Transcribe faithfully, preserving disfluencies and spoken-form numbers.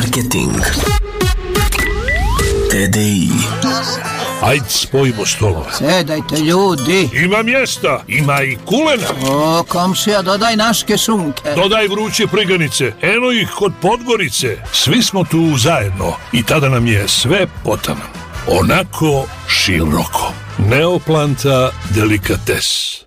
Marketing. T D I. Ajde, spojimo stolove. Sedajte, ljudi. Ima mjesta, ima i kulena. O, komšija, dodaj naške šunke. Dodaj vruće priganice, eno ih kod Podgorice. Svi smo tu zajedno i tada nam je sve potaman. Onako široko. Neoplanta delikates.